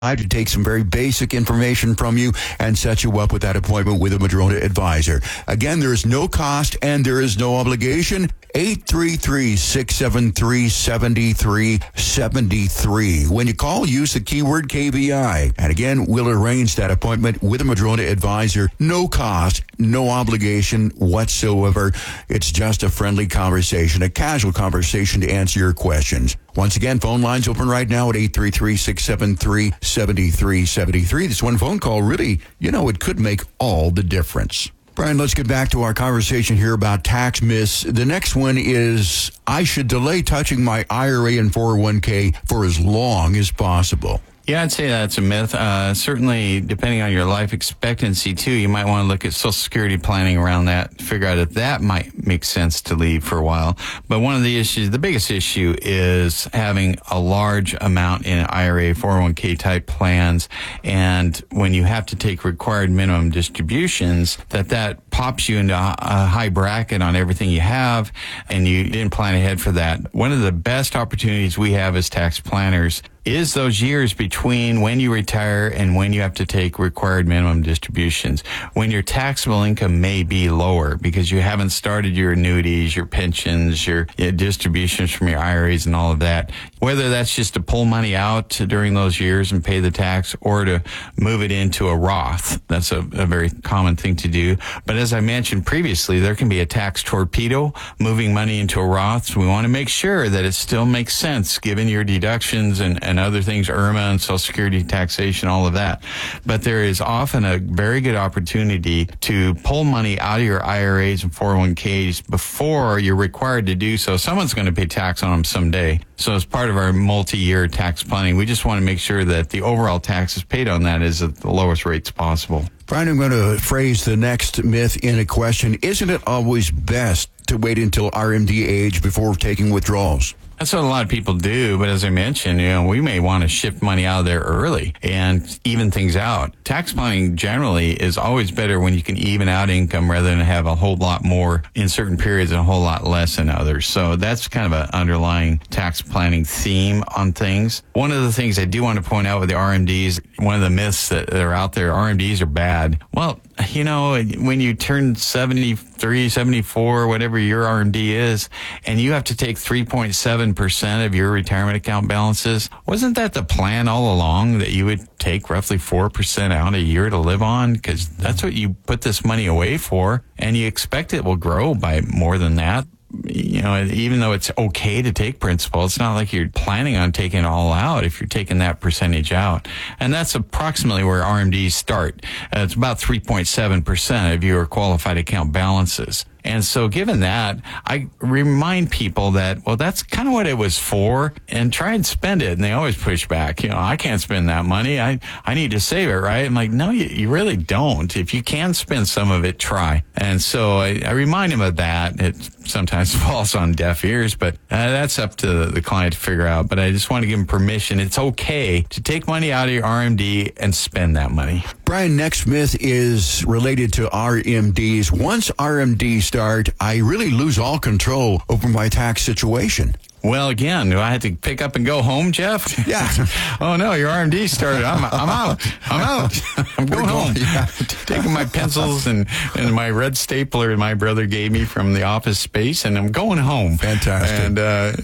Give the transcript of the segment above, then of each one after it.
I to take some very basic information from you and set you up with that appointment with a Madrona advisor. Again, there is no cost and there is no obligation. 833-673-7373. When you call, use the keyword KBI. And again, we'll arrange that appointment with a Madrona advisor. No cost, no obligation whatsoever. It's just a friendly conversation, a casual conversation to answer your questions. Once again, phone lines open right now at 833-673-7373. This one phone call really, it could make all the difference. Brian, let's get back to our conversation here about tax myths. The next one is, I should delay touching my IRA and 401k for as long as possible. Yeah, I'd say that's a myth. Certainly, depending on your life expectancy, too, you might want to look at Social Security planning around that, figure out if that might make sense to leave for a while. But one of the issues, the biggest issue, is having a large amount in IRA, 401k type plans. And when you have to take required minimum distributions, that pops you into a high bracket on everything you have, and you didn't plan ahead for that. One of the best opportunities we have as tax planners is those years between when you retire and when you have to take required minimum distributions, when your taxable income may be lower because you haven't started your annuities, your pensions, your distributions from your IRAs and all of that. Whether that's just to pull money out during those years and pay the tax, or to move it into a Roth. That's a very common thing to do. But as I mentioned previously, there can be a tax torpedo moving money into a Roth. So we want to make sure that it still makes sense given your deductions and other things, IRMA and Social Security taxation, all of that. But there is often a very good opportunity to pull money out of your IRAs and 401ks before you're required to do so. Someone's going to pay tax on them someday. So as part of our multi-year tax planning, we just want to make sure that the overall taxes paid on that is at the lowest rates possible. Brian, I'm going to phrase the next myth in a question. Isn't it always best to wait until RMD age before taking withdrawals? That's what a lot of people do, but as I mentioned, we may want to shift money out of there early and even things out. Tax planning generally is always better when you can even out income rather than have a whole lot more in certain periods and a whole lot less in others. So that's kind of an underlying tax planning theme on things. One of the things I do want to point out with the RMDs, one of the myths that are out there, RMDs are bad. Well, when you turn 73, 74, whatever your RMD is, and you have to take 3.7% of your retirement account balances, wasn't that the plan all along, that you would take roughly 4% out a year to live on? Because that's what you put this money away for, and you expect it will grow by more than that. Even though it's okay to take principal, it's not like you're planning on taking it all out if you're taking that percentage out. And that's approximately where RMDs start. It's about 3.7% of your qualified account balances. And so given that, I remind people that, well, that's kind of what it was for, and try and spend it. And they always push back. I can't spend that money. I need to save it, right? I'm like, no, you really don't. If you can spend some of it, try. And so I remind them of that. It sometimes falls on deaf ears, but that's up to the client to figure out. But I just want to give them permission. It's okay to take money out of your RMD and spend that money. Brian, next myth is related to RMDs. Once RMDs start, I really lose all control over my tax situation. Well, again, do I have to pick up and go home, Jeff? Yeah. Oh, no, your RMD started. I'm out. I'm going home. Yeah. Taking my pencils and my red stapler my brother gave me from the office space, and I'm going home. Fantastic. And,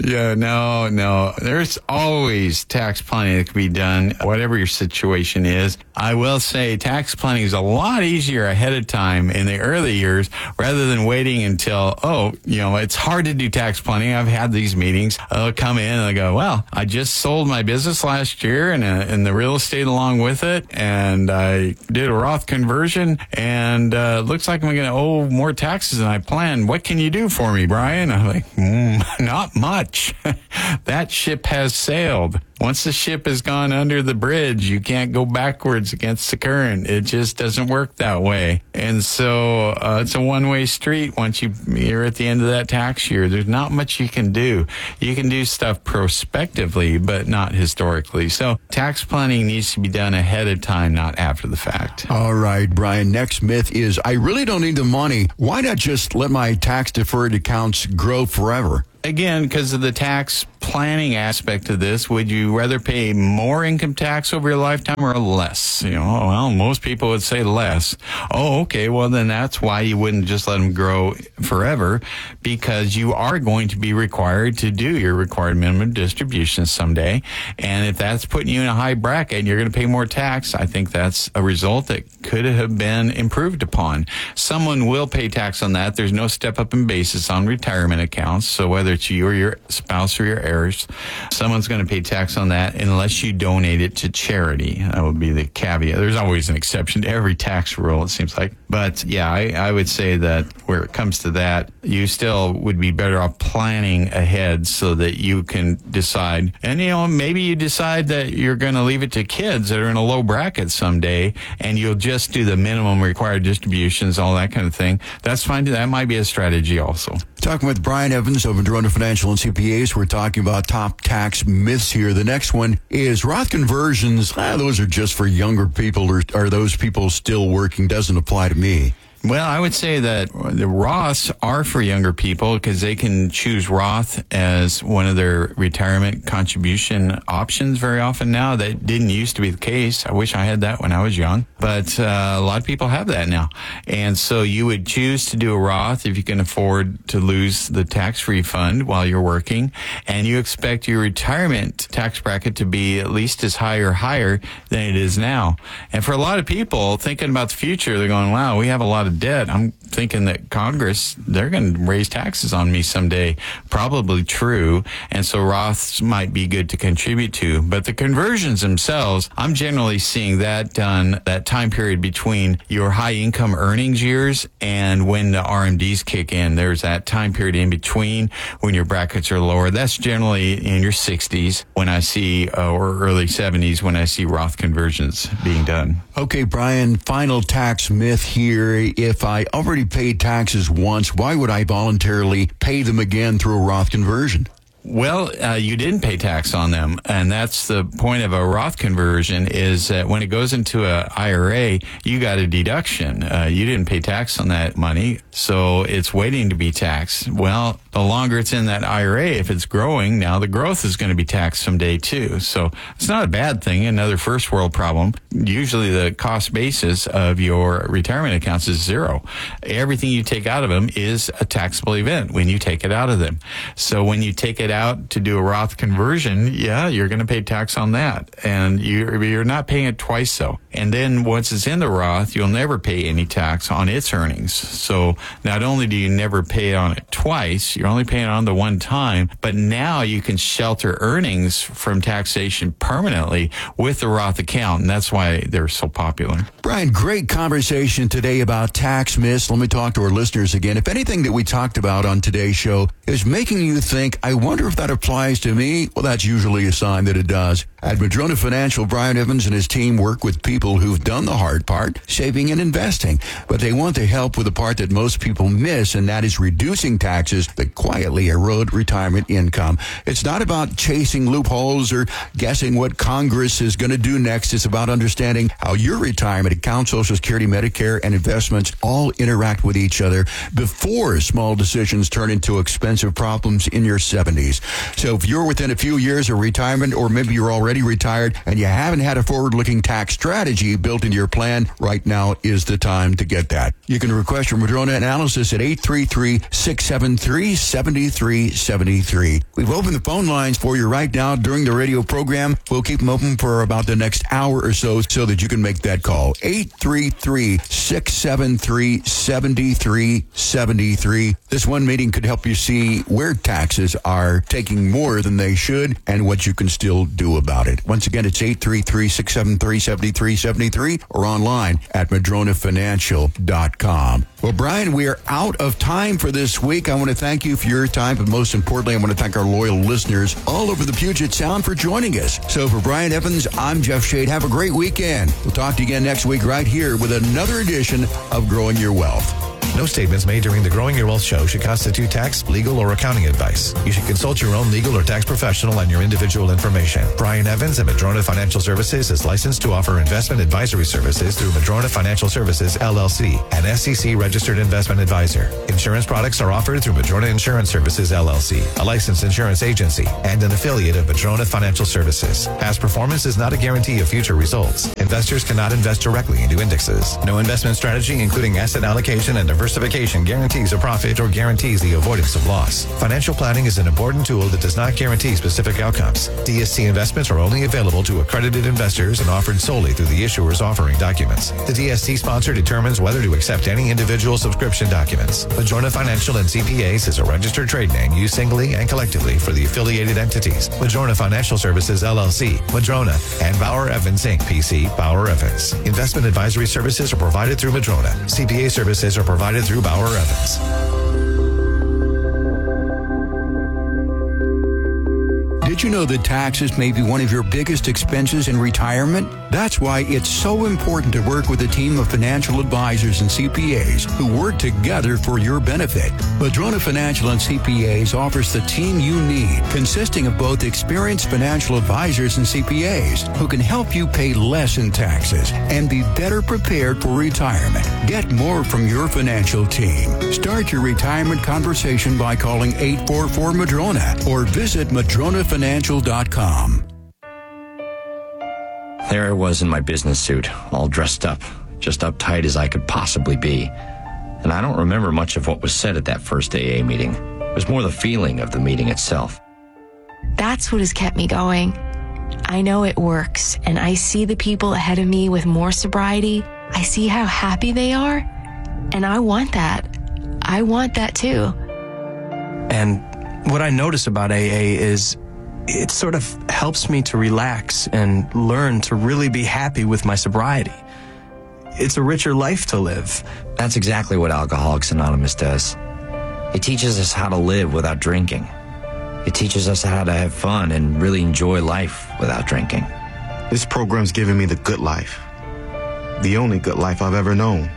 no. There's always tax planning that can be done, whatever your situation is. I will say tax planning is a lot easier ahead of time in the early years rather than waiting until, it's hard to do tax planning. I've had these meetings. I'll come in and I go, well, I just sold my business last year and the real estate along with it, and I did a Roth conversion, and looks like I'm going to owe more taxes than I planned. What can you do for me, Brian? I'm like, not much. That ship has sailed. Once the ship has gone under the bridge, you can't go backwards against the current. It just doesn't work that way. And so it's a one-way street once you're at the end of that tax year. There's not much you can do. You can do stuff prospectively, but not historically. So tax planning needs to be done ahead of time, not after the fact. All right, Brian. Next myth is, I really don't need the money. Why not just let my tax-deferred accounts grow forever? again, because of the tax planning aspect of this, would you rather pay more income tax over your lifetime or less? Well, most people would say less. Oh, okay. Well, then that's why you wouldn't just let them grow forever, because you are going to be required to do your required minimum distributions someday. And if that's putting you in a high bracket and you're going to pay more tax, I think that's a result that could have been improved upon. Someone will pay tax on that. There's no step up in basis on retirement accounts. So whether it's you or your spouse or your heirs, someone's going to pay tax on that unless you donate it to charity. That would be the caveat. There's always an exception to every tax rule, it seems like. But yeah, I would say that where it comes to that, you still would be better off planning ahead so that you can decide. And, maybe you decide that you're going to leave it to kids that are in a low bracket someday, and you'll just do the minimum required distributions, all that kind of thing. That's fine. That might be a strategy also. Talking with Brian Evans of Madrona Financial and CPAs. We're talking about top tax myths here. The next one is Roth conversions. Those are just for younger people, or are those people still working? Doesn't apply to me. Well, I would say that the Roths are for younger people because they can choose Roth as one of their retirement contribution options very often now. That didn't used to be the case. I wish I had that when I was young, but a lot of people have that now. And so you would choose to do a Roth if you can afford to lose the tax refund while you're working, and you expect your retirement tax bracket to be at least as high or higher than it is now. And for a lot of people thinking about the future, they're going, wow, we have a lot of debt. I'm thinking that Congress, they're going to raise taxes on me someday. Probably true. And so Roths might be good to contribute to. But the conversions themselves, I'm generally seeing that done that time period between your high income earnings years and when the RMDs kick in. There's that time period in between when your brackets are lower. That's generally in your 60s when I see, or early 70s when I see Roth conversions being done. Okay, Brian, final tax myth here. If I already paid taxes once, why would I voluntarily pay them again through a Roth conversion? Well, you didn't pay tax on them, and that's the point of a Roth conversion, is that when it goes into a IRA, you got a deduction. You didn't pay tax on that money, so it's waiting to be taxed. Well, the longer it's in that IRA, if it's growing, now the growth is going to be taxed someday too. So it's not a bad thing, another first world problem. Usually the cost basis of your retirement accounts is zero. Everything you take out of them is a taxable event when you take it out of them. So when you take it out to do a Roth conversion, yeah, you're going to pay tax on that. And you're not paying it twice though. And then once it's in the Roth, you'll never pay any tax on its earnings. So not only do you never pay on it twice, you're only paying on the one time, but now you can shelter earnings from taxation permanently with the Roth account. And that's why they're so popular. Brian, great conversation today about tax myths. Let me talk to our listeners again. If anything that we talked about on today's show is making you think, I wonder if that applies to me, well, that's usually a sign that it does. At Madrona Financial, Brian Evans and his team work with people who've done the hard part, saving and investing. But they want to help with the part that most people miss, and that is reducing taxes that quietly erode retirement income. It's not about chasing loopholes or guessing what Congress is going to do next. It's about understanding how your retirement account, Social Security, Medicare, and investments all interact with each other before small decisions turn into expensive problems in your 70s. So if you're within a few years of retirement, or maybe you're already retired and you haven't had a forward-looking tax strategy built into your plan, right now is the time to get that. You can request your Madrona analysis at 833-673-7373. We've opened the phone lines for you right now during the radio program. We'll keep them open for about the next hour or so that you can make that call. 833-673-7373. This one meeting could help you see where taxes are taking more than they should and what you can still do about it. Once again, it's 833-673-7373 or online at madronafinancial.com. Well, Brian, we are out of time for this week. I want to thank you for your time, but most importantly, I want to thank our loyal listeners all over the Puget Sound for joining us. So for Brian Evans, I'm Jeff Shade. Have a great weekend. We'll talk to you again next week right here with another edition of Growing Your Wealth. No statements made during the Growing Your Wealth show should constitute tax, legal, or accounting advice. You should consult your own legal or tax professional on your individual information. Brian Evans at Madrona Financial Services is licensed to offer investment advisory services through Madrona Financial Services, LLC, an SEC-registered investment advisor. Insurance products are offered through Madrona Insurance Services, LLC, a licensed insurance agency, and an affiliate of Madrona Financial Services. Past performance is not a guarantee of future results. Investors cannot invest directly into indexes. No investment strategy, including asset allocation and diversification, guarantees a profit or guarantees the avoidance of loss. Financial planning is an important tool that does not guarantee specific outcomes. DST investments are only available to accredited investors and offered solely through the issuer's offering documents. The DST sponsor determines whether to accept any individual subscription documents. Madrona Financial and CPAs is a registered trade name used singly and collectively for the affiliated entities. Madrona Financial Services, LLC, Madrona, and Bauer Evans, Inc., PC, Bauer Evans. Investment advisory services are provided through Madrona. CPA services are provided through Bauer Evans. Did you know that taxes may be one of your biggest expenses in retirement? That's why it's so important to work with a team of financial advisors and CPAs who work together for your benefit. Madrona Financial and CPAs offers the team you need, consisting of both experienced financial advisors and CPAs who can help you pay less in taxes and be better prepared for retirement. Get more from your financial team. Start your retirement conversation by calling 844-MADRONA or visit MadronaFinancial.com. There I was in my business suit, all dressed up, just uptight as I could possibly be. And I don't remember much of what was said at that first AA meeting. It was more the feeling of the meeting itself. That's what has kept me going. I know it works, and I see the people ahead of me with more sobriety. I see how happy they are, and I want that. I want that too. And what I notice about AA is it sort of helps me to relax and learn to really be happy with my sobriety. It's a richer life to live. That's exactly what Alcoholics Anonymous does. It teaches us how to live without drinking. It teaches us how to have fun and really enjoy life without drinking. This program's given me the good life. The only good life I've ever known.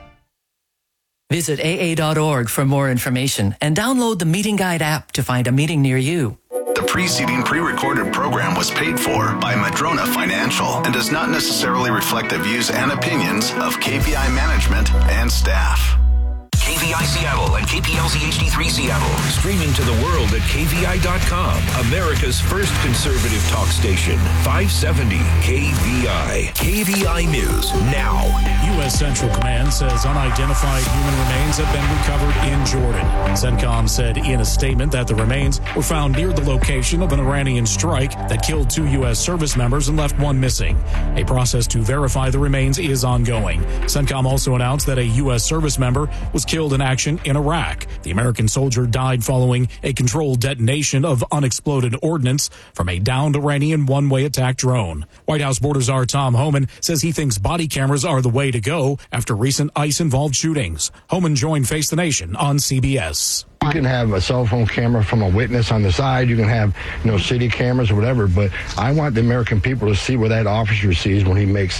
Visit AA.org for more information and download the Meeting Guide app to find a meeting near you. The preceding pre-recorded program was paid for by Madrona Financial and does not necessarily reflect the views and opinions of KVI management and staff. KVI Seattle and KPLZ HD3 Seattle. Streaming to the world at KVI.com. America's first conservative talk station. 570 KVI. KVI News now. U.S. Central Command says unidentified human remains have been recovered in Jordan. CENTCOM said in a statement that the remains were found near the location of an Iranian strike that killed 2 U.S. service members and left 1 missing. A process to verify the remains is ongoing. CENTCOM also announced that a U.S. service member was killed in action in Iraq. The American soldier died following a controlled detonation of unexploded ordnance from a downed Iranian one-way attack drone. White House border czar Tom Homan says he thinks body cameras are the way to go after recent ICE-involved shootings. Homan joined Face the Nation on CBS. You can have a cell phone camera from a witness on the side. You can have, city cameras or whatever. But I want the American people to see what that officer sees when he makes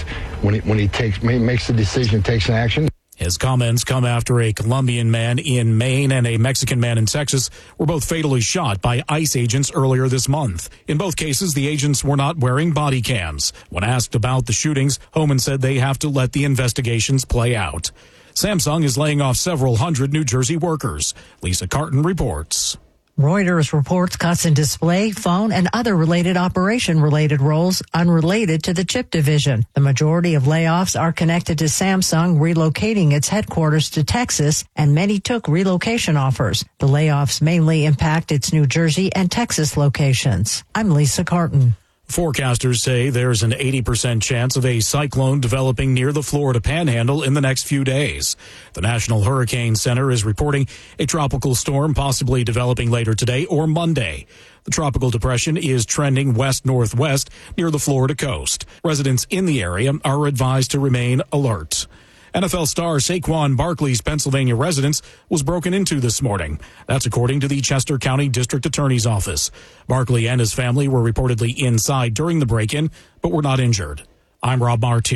the decision, takes an action. His comments come after a Colombian man in Maine and a Mexican man in Texas were both fatally shot by ICE agents earlier this month. In both cases, the agents were not wearing body cams. When asked about the shootings, Homan said they have to let the investigations play out. Samsung is laying off several hundred New Jersey workers. Lisa Carton reports. Reuters reports cuts in display, phone, and other related operation-related roles unrelated to the chip division. The majority of layoffs are connected to Samsung relocating its headquarters to Texas, and many took relocation offers. The layoffs mainly impact its New Jersey and Texas locations. I'm Lisa Carton. Forecasters say there's an 80% chance of a cyclone developing near the Florida Panhandle in the next few days. The National Hurricane Center is reporting a tropical storm possibly developing later today or Monday. The tropical depression is trending west-northwest near the Florida coast. Residents in the area are advised to remain alert. NFL star Saquon Barkley's Pennsylvania residence was broken into this morning. That's according to the Chester County District Attorney's Office. Barkley and his family were reportedly inside during the break-in, but were not injured. I'm Rob Martier.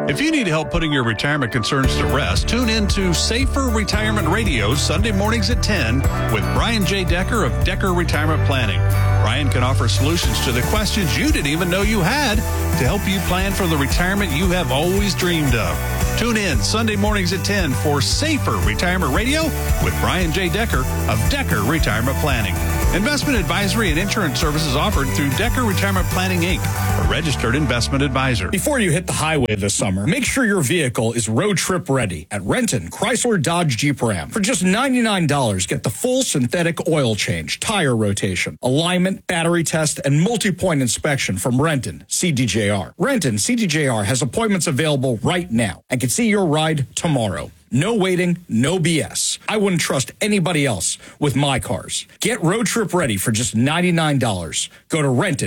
If you need help putting your retirement concerns to rest, tune in to Safer Retirement Radio Sunday mornings at 10 with Brian J. Decker of Decker Retirement Planning. Brian can offer solutions to the questions you didn't even know you had to help you plan for the retirement you have always dreamed of. Tune in Sunday mornings at 10 for Safer Retirement Radio with Brian J. Decker of Decker Retirement Planning. Investment advisory and insurance services offered through Decker Retirement Planning, Inc., a registered investment advisor. Before you hit the highway this summer, make sure your vehicle is road trip ready at Renton Chrysler Dodge Jeep Ram. For just $99, get the full synthetic oil change, tire rotation, alignment, battery test, and multi-point inspection from Renton CDJR. Renton CDJR has appointments available right now and can see your ride tomorrow. No waiting, no BS. I wouldn't trust anybody else with my cars. Get road trip ready for just $99. Go to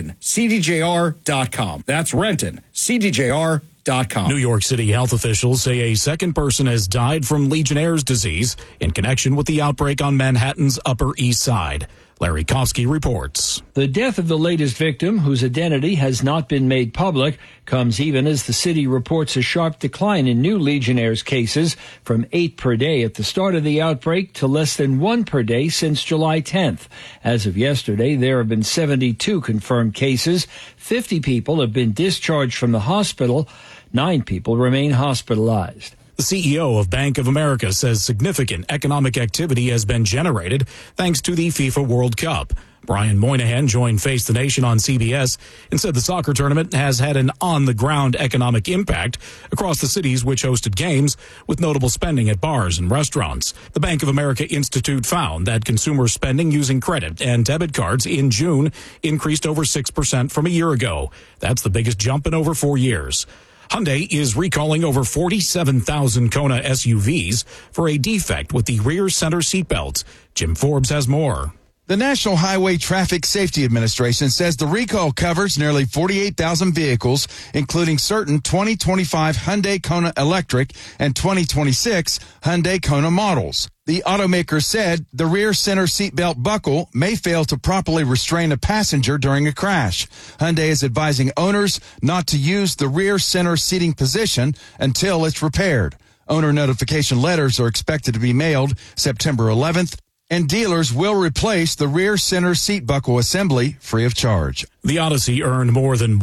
RentonCDJR.com. That's RentonCDJR.com. New York City health officials say a second person has died from Legionnaire's disease in connection with the outbreak on Manhattan's Upper East Side. Larry Kofsky reports. The death of the latest victim, whose identity has not been made public, comes even as the city reports a sharp decline in new Legionnaire's cases from 8 per day at the start of the outbreak to less than 1 per day since July 10th. As of yesterday, there have been 72 confirmed cases. 50 people have been discharged from the hospital. 9 people remain hospitalized. The CEO of Bank of America says significant economic activity has been generated thanks to the FIFA World Cup. Brian Moynihan joined Face the Nation on CBS and said the soccer tournament has had an on-the-ground economic impact across the cities which hosted games, with notable spending at bars and restaurants. The Bank of America Institute found that consumer spending using credit and debit cards in June increased over 6% from a year ago. That's the biggest jump in over 4 years. Hyundai is recalling over 47,000 Kona SUVs for a defect with the rear center seatbelts. Jim Forbes has more. The National Highway Traffic Safety Administration says the recall covers nearly 48,000 vehicles, including certain 2025 Hyundai Kona Electric and 2026 Hyundai Kona models. The automaker said the rear center seatbelt buckle may fail to properly restrain a passenger during a crash. Hyundai is advising owners not to use the rear center seating position until it's repaired. Owner notification letters are expected to be mailed September 11th. And dealers will replace the rear center seat buckle assembly free of charge. The Odyssey earned more than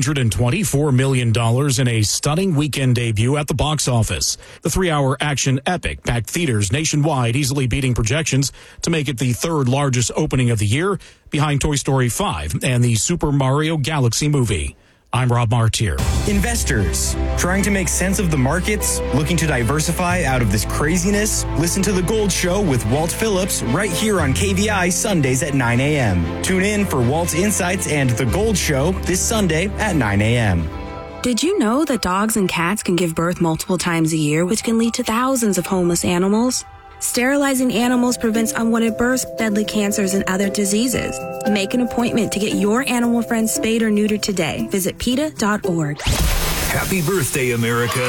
$124 million in a stunning weekend debut at the box office. The 3-hour action epic packed theaters nationwide, easily beating projections to make it the third largest opening of the year, behind Toy Story 5 and the Super Mario Galaxy movie. I'm Rob Martier. Investors trying to make sense of the markets, looking to diversify out of this craziness? Listen to The Gold Show with Walt Phillips right here on KVI Sundays at 9 a.m. Tune in for Walt's Insights and The Gold Show this Sunday at 9 a.m. Did you know that dogs and cats can give birth multiple times a year, which can lead to thousands of homeless animals? Sterilizing animals prevents unwanted births, deadly cancers, and other diseases. Make an appointment to get your animal friend spayed or neutered today. Visit PETA.org. Happy birthday, America.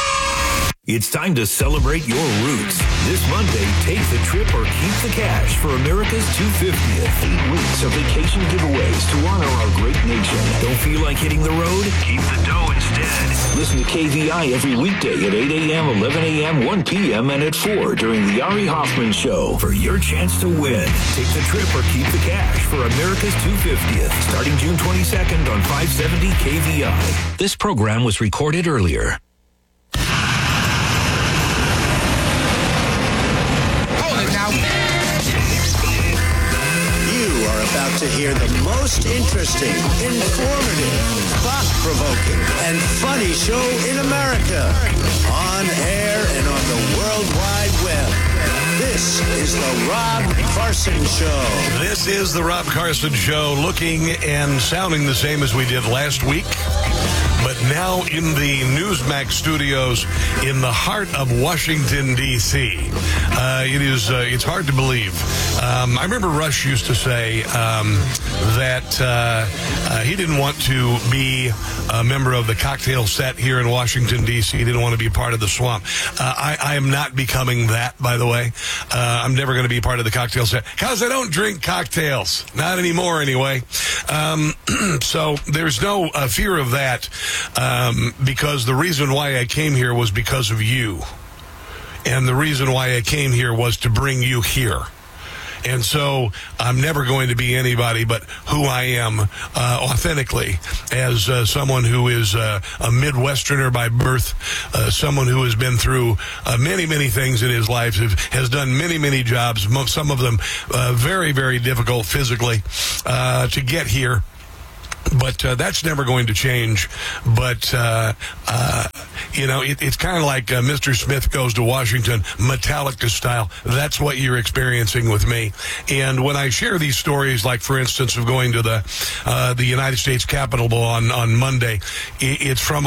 It's time to celebrate your roots. This Monday, take the trip or keep the cash for America's 250th. 8 weeks of vacation giveaways to honor our great nation. Don't feel like hitting the road? Keep the dough instead. Listen to KVI every weekday at 8 a.m., 11 a.m., 1 p.m., and at 4 during the Ari Hoffman Show for your chance to win. Take the trip or keep the cash for America's 250th, starting June 22nd on 570 KVI. This program was recorded earlier. About to hear the most interesting, informative, thought-provoking, and funny show in America. On air and on the World Wide Web. This is the Rob Carson Show. This is the Rob Carson Show, looking and sounding the same as we did last week, but now in the Newsmax studios in the heart of Washington, D.C. It's hard to believe. I remember Rush used to say that he didn't want to be a member of the cocktail set here in Washington, D.C. He didn't want to be part of the swamp. I am not becoming that, by the way. I'm never going to be part of the cocktail set because I don't drink cocktails. Not anymore, anyway. So there's no fear of that. that because the reason why I came here was because of you. And the reason why I came here was to bring you here. And so I'm never going to be anybody but who I am authentically as someone who is a Midwesterner by birth, someone who has been through many, many things in his life, has done many, many jobs, some of them very, very difficult physically to get here. But that's never going to change. But, it's kind of like Mr. Smith Goes to Washington, Metallica style. That's what you're experiencing with me. And when I share these stories, like, for instance, of going to the United States Capitol on Monday, it's from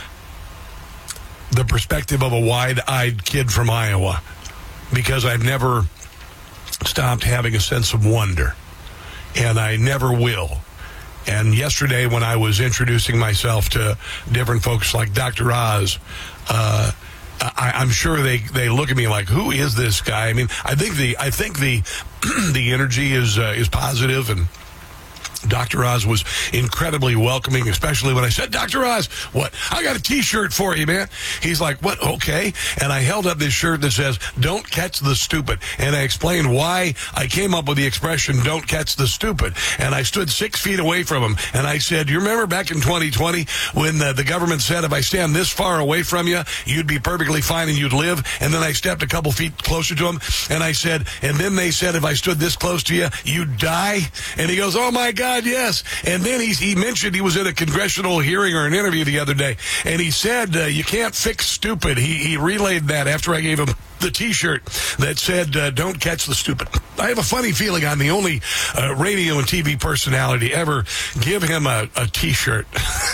the perspective of a wide-eyed kid from Iowa, because I've never stopped having a sense of wonder, and I never will. And yesterday, when I was introducing myself to different folks like Dr. Oz, I'm sure they look at me like, who is this guy? I mean, I think the energy is positive, and Dr. Oz was incredibly welcoming, especially when I said, Dr. Oz, what? I got a T-shirt for you, man. He's like, what? Okay. And I held up this shirt that says, don't catch the stupid. And I explained why I came up with the expression, don't catch the stupid. And I stood 6 feet away from him. And I said, you remember back in 2020 when the government said, if I stand this far away from you, you'd be perfectly fine and you'd live? And then I stepped a couple feet closer to him. And I said, and then they said, if I stood this close to you, you'd die? And he goes, oh, my God. Yes. And then he mentioned he was in a congressional hearing or an interview the other day, and he said, you can't fix stupid. He relayed that after I gave him the T-shirt that said, don't catch the stupid. I have a funny feeling I'm the only radio and TV personality ever give him a T-shirt.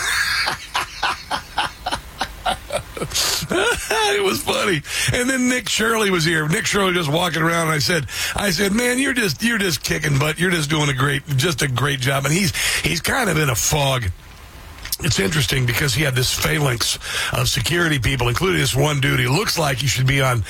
It was funny. And then Nick Shirley was here. Nick Shirley just walking around, and I said, man, you're just kicking butt. You're just doing a great job. And he's kind of in a fog. It's interesting because he had this phalanx of security people, including this one dude. He looks like he should be on,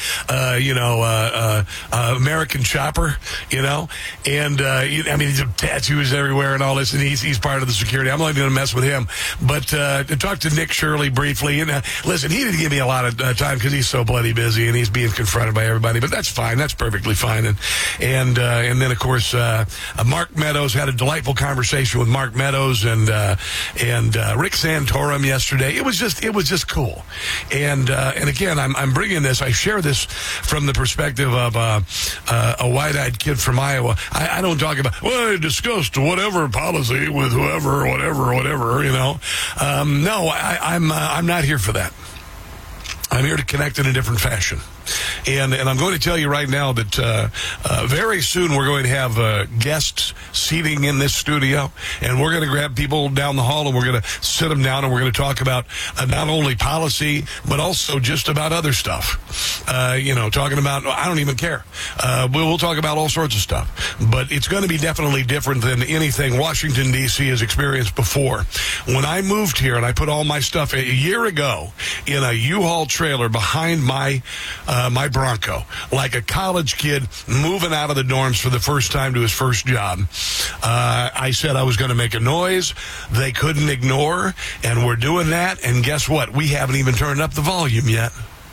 American Chopper, and he's tattoos everywhere and all this, and he's part of the security. I'm not going to mess with him, but to talk to Nick Shirley briefly, and listen, he didn't give me a lot of time because he's so bloody busy and he's being confronted by everybody, but that's fine. That's perfectly fine. And then of course, Mark Meadows, had a delightful conversation with Mark Meadows and Rick Santorum yesterday. It was just cool. And again, I'm bringing this. I share this from the perspective of a wide-eyed kid from Iowa. I don't talk about, well, I discussed whatever policy with whoever, whatever. No, I'm not here for that. I'm here to connect in a different fashion. And I'm going to tell you right now that very soon we're going to have guests seating in this studio, and we're going to grab people down the hall and we're going to sit them down and we're going to talk about not only policy but also just about other stuff. Talking about, I don't even care. We'll talk about all sorts of stuff. But it's going to be definitely different than anything Washington, D.C. has experienced before. When I moved here and I put all my stuff a year ago in a U-Haul trailer behind my Bronco, like a college kid moving out of the dorms for the first time to his first job. I said I was going to make a noise they couldn't ignore, and we're doing that, and guess what? We haven't even turned up the volume yet.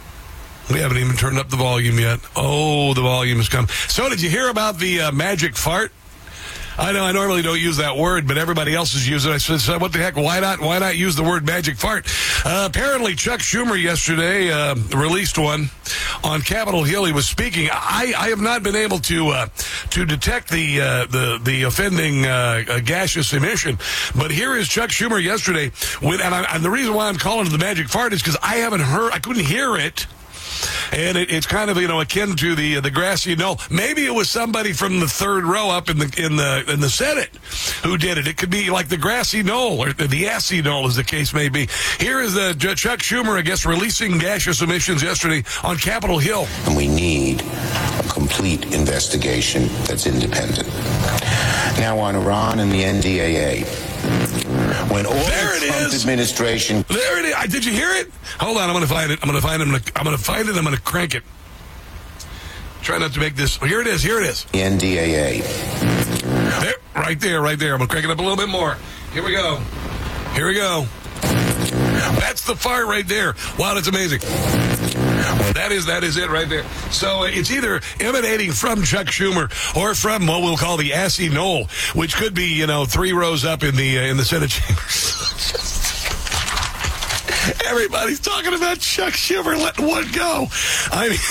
Oh, the volume has come. So did you hear about the magic fart? I know I normally don't use that word, but everybody else is using it. I said, what the heck? Why not use the word magic fart? Apparently, Chuck Schumer yesterday released one on Capitol Hill. He was speaking. I have not been able to detect the offending gaseous emission, but here is Chuck Schumer yesterday. And the reason why I'm calling it the magic fart is because I couldn't hear it. And it's kind of, akin to the grassy knoll. Maybe it was somebody from the third row up in the Senate who did it. It could be like the grassy knoll or the assy knoll, as the case may be. Here is Chuck Schumer, I guess, releasing gaseous emissions yesterday on Capitol Hill. And we need a complete investigation that's independent. Now on Iran and the NDAA. When all the Trump administration... There it is. Did you hear it? Hold on, I'm going to find it. I'm going to crank it. Try not to make this... Here it is. The NDAA. There, right there. I'm going to crank it up a little bit more. Here we go. That's the fart right there. Wow, that's amazing. That is it right there. So it's either emanating from Chuck Schumer or from what we'll call the Assy Knoll, which could be, 3 rows up in the Senate chambers. Everybody's talking about Chuck Schumer letting one go. I mean,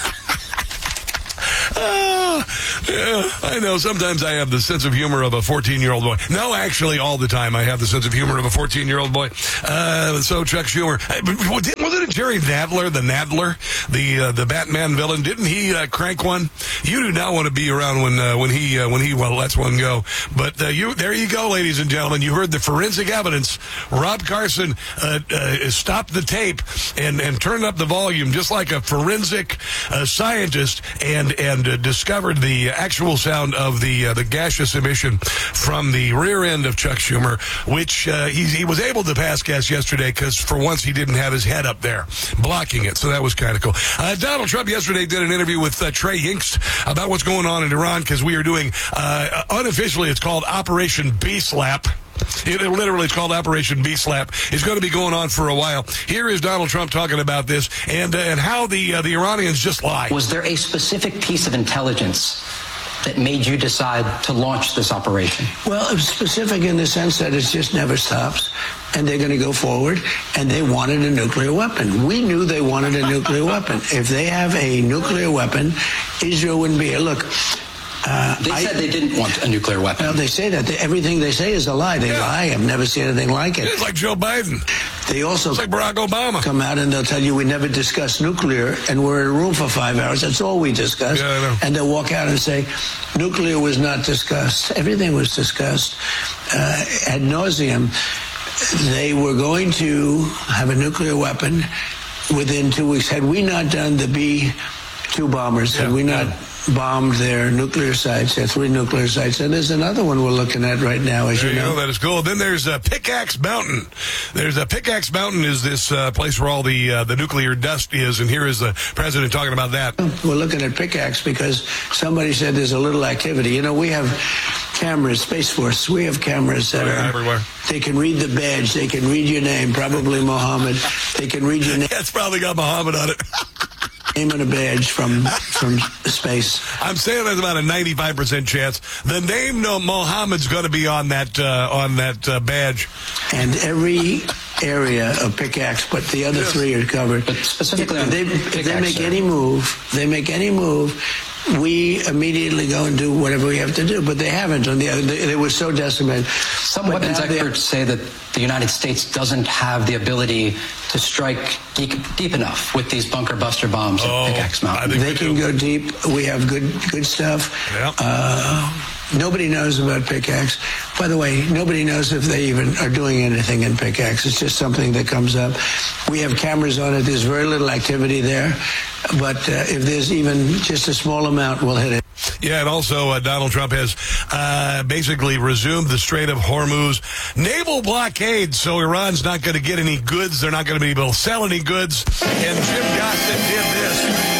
yeah, I know. Sometimes I have the sense of humor of a 14-year-old boy. No, actually, all the time I have the sense of humor of a 14-year-old boy. So Chuck Schumer, wasn't it Jerry Nadler, the Batman villain? Didn't he crank one? You do not want to be around when he lets one go. But there you go, ladies and gentlemen. You heard the forensic evidence. Rob Carson stopped the tape and turned up the volume just like a forensic scientist and discovered the actual sound of the gaseous emission from the rear end of Chuck Schumer, which he was able to pass gas yesterday because for once he didn't have his head up there blocking it. So that was kind of cool. Donald Trump yesterday did an interview with Trey Yingst about what's going on in Iran because we are doing, unofficially, it's called Operation B-Slap. It's called Operation B-Slap. It's going to be going on for a while. Here is Donald Trump talking about this and how the Iranians just lie. Was there a specific piece of intelligence that made you decide to launch this operation? Well, it was specific in the sense that it just never stops, and they're going to go forward, and they wanted a nuclear weapon. We knew they wanted a nuclear weapon. If they have a nuclear weapon, Israel wouldn't be here. Look, they said they didn't want a nuclear weapon. Well, they say that. Everything they say is a lie. They lie. I've never seen anything like it. It's like Joe Biden. They also it's like Barack Obama. Come out and they'll tell you we never discussed nuclear, and we're in a room for 5 hours. That's all we discussed. Yeah, I know. And they'll walk out and say nuclear was not discussed. Everything was discussed ad nauseum. They were going to have a nuclear weapon within 2 weeks. Had we not done the B-2 bombers, had we not bombed their nuclear sites, their 3 nuclear sites, and there's another one we're looking at right now, as there you know. That is cool. Then there's Pickaxe Mountain. Pickaxe Mountain is this place where all the nuclear dust is, and here is the president talking about that. We're looking at Pickaxe because somebody said there's a little activity. We have cameras, Space Force, we have cameras that are everywhere. They can read the badge, they can read your name, probably Mohammed. They can read your name. It's probably got Mohammed on it. Name and a badge from space. I'm saying there's about a 95% chance the name Mohammed's going to be on that badge. And every area of Pickaxe, but the other 3 are covered. But specifically, if they make any move, we immediately go and do whatever we have to do. But they haven't. They were so decimated. Some weapons experts say that the United States doesn't have the ability to strike deep enough with these bunker buster bombs at Pickaxe Mountain. They can go deep. We have good stuff. Yeah. Nobody knows about Pickaxe. By the way, nobody knows if they even are doing anything in Pickaxe. It's just something that comes up. We have cameras on it. There's very little activity there. But if there's even just a small amount, we'll hit it. Yeah, and also Donald Trump has basically resumed the Strait of Hormuz naval blockade, so Iran's not going to get any goods. They're not going to be able to sell any goods. And Jim Gossett did this.